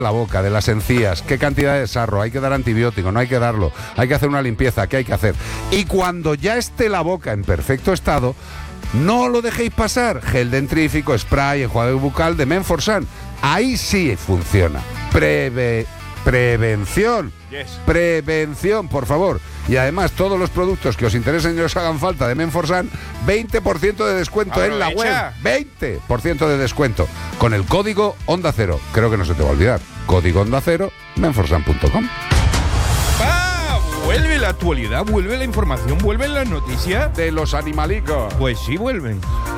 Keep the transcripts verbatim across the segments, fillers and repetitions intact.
la boca, de las encías, qué cantidad de sarro, hay que dar antibiótico, no hay que darlo, hay que hacer una limpieza, qué hay que hacer. Y cuando ya esté la boca en perfecto estado, no lo dejéis pasar. Gel dentrífico, spray, enjuague bucal de Menforsan. Ahí sí funciona. Preve, prevención. Yes. Prevención, por favor. Y además, todos los productos que os interesen y os hagan falta de Menforsan, veinte por ciento de descuento Aprovecha. en la web. veinte por ciento de descuento. Con el código Onda Cero. Creo que no se te va a olvidar. Código Onda Cero, menforsan punto com. ¡Ah! Vuelve la actualidad, vuelve la información, vuelven las noticias. De los animalicos. Pues sí, vuelven.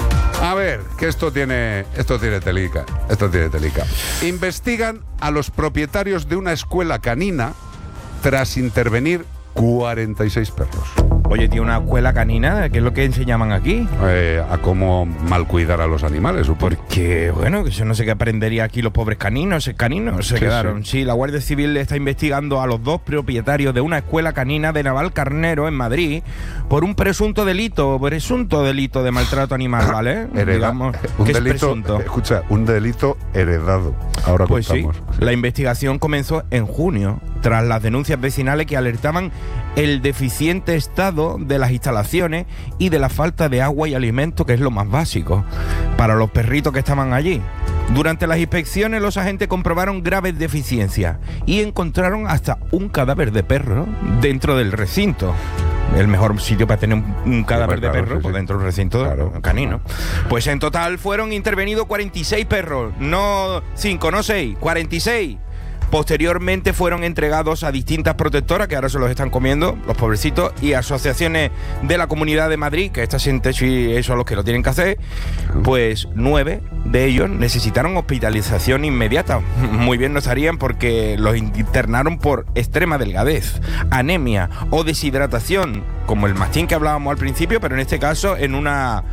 A ver, que esto tiene, esto tiene telica, esto tiene telica. Investigan a los propietarios de una escuela canina tras intervenir cuarenta y seis perros. Oye, tío, una escuela canina, ¿qué es lo que enseñaban aquí? Eh, a cómo mal cuidar a los animales, supongo. Porque, bueno, que yo no sé qué aprendería aquí los pobres caninos, caninos se Sí, quedaron. sí. Sí, la Guardia Civil está investigando a los dos propietarios de una escuela canina de Navalcarnero, en Madrid, por un presunto delito, presunto delito de maltrato animal, ¿vale? Hereda- Digamos, un que es delito, presunto. escucha, un delito heredado. Ahora Pues sí, contamos. la investigación comenzó en junio, tras las denuncias vecinales que alertaban el deficiente estado de las instalaciones y de la falta de agua y alimento, que es lo más básico para los perritos que estaban allí. Durante las inspecciones, los agentes comprobaron graves deficiencias y encontraron hasta un cadáver de perro dentro del recinto. El mejor sitio para tener un, un cadáver claro, de perro, sí, pues sí. dentro del recinto Claro. canino. Pues en total fueron intervenidos cuarenta y seis perros, no cinco, no seis, cuarenta y seis. Posteriormente fueron entregados a distintas protectoras, que ahora se los están comiendo, los pobrecitos, y asociaciones de la Comunidad de Madrid, que esta gente sí, eso es lo que lo tienen que hacer. Pues nueve de ellos necesitaron hospitalización inmediata. Muy bien no estarían, porque los internaron por extrema delgadez, anemia o deshidratación, como el mastín que hablábamos al principio, pero en este caso en una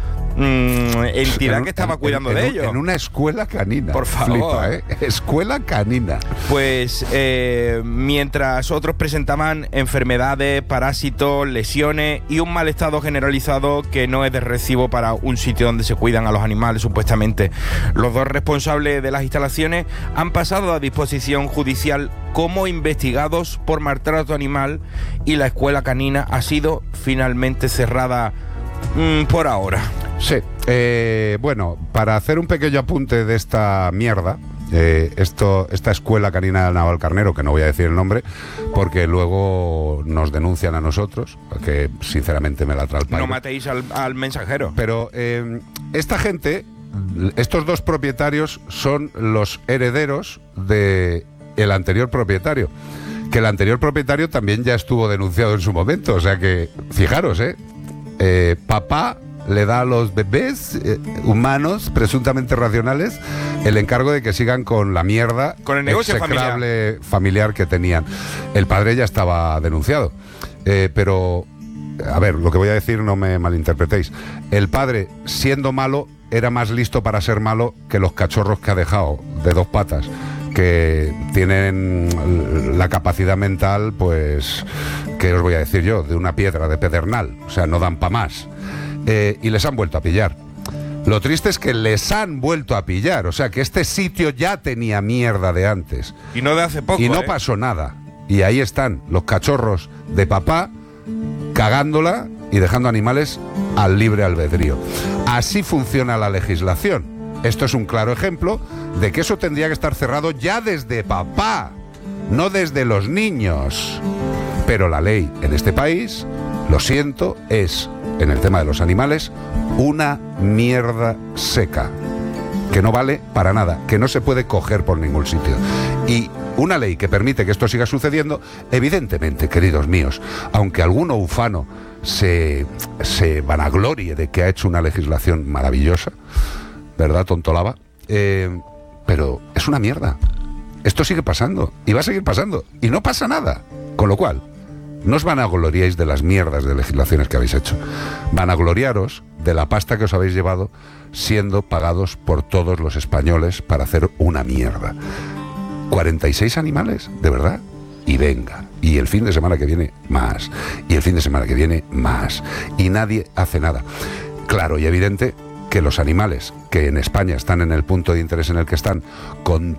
mm, entidad En un- que estaba en- cuidando en de un- ellos. En una escuela canina. Por favor. Flipa, ¿eh? Escuela canina. Pues eh, mientras otros presentaban enfermedades, parásitos, lesiones y un mal estado generalizado que no es de recibo para un sitio donde se cuidan a los animales, supuestamente. Los dos responsables de las instalaciones han pasado a disposición judicial como investigados por maltrato animal, y la escuela canina ha sido finalmente cerrada mm, por ahora. Sí, eh, bueno, para hacer un pequeño apunte de esta mierda, eh, esto, esta escuela canina de Navalcarnero, que no voy a decir el nombre, porque luego nos denuncian a nosotros, que sinceramente me la trae el pairo. No matéis al, al mensajero. Pero eh, esta gente, estos dos propietarios son los herederos de el anterior propietario, que el anterior propietario también ya estuvo denunciado en su momento, o sea que, fijaros, eh, eh papá le da a los bebés eh, humanos presuntamente racionales el encargo de que sigan con la mierda, Con el negocio execrable familiar que tenían. El padre ya estaba denunciado, eh, pero a ver, lo que voy a decir no me malinterpretéis. El padre, siendo malo, era más listo para ser malo que los cachorros que ha dejado de dos patas, que tienen la capacidad mental, pues, ¿qué os voy a decir yo? De una piedra de pedernal, o sea, no dan pa' más. Eh, y les han vuelto a pillar. Lo triste es que les han vuelto a pillar, o sea, que este sitio ya tenía mierda de antes. Y no de hace poco. Y no ¿eh? pasó nada. Y ahí están los cachorros de papá cagándola y dejando animales al libre albedrío. Así funciona la legislación. Esto es un claro ejemplo de que eso tendría que estar cerrado ya desde papá, no desde los niños. Pero la ley en este país, lo siento, es, en el tema de los animales, una mierda seca, que no vale para nada, que no se puede coger por ningún sitio. Y una ley que permite que esto siga sucediendo, evidentemente, queridos míos, aunque alguno ufano se, se vanaglorie de que ha hecho una legislación maravillosa, ¿verdad, tontolaba? Eh, pero es una mierda. Esto sigue pasando, y va a seguir pasando, y no pasa nada. Con lo cual, no os vanagloriéis de las mierdas de legislaciones que habéis hecho. Vanagloriaros de la pasta que os habéis llevado siendo pagados por todos los españoles para hacer una mierda. cuarenta y seis animales, ¿de verdad? Y venga, y el fin de semana que viene más, y el fin de semana que viene más, y nadie hace nada. Claro y evidente que los animales que en España están en el punto de interés en el que están, con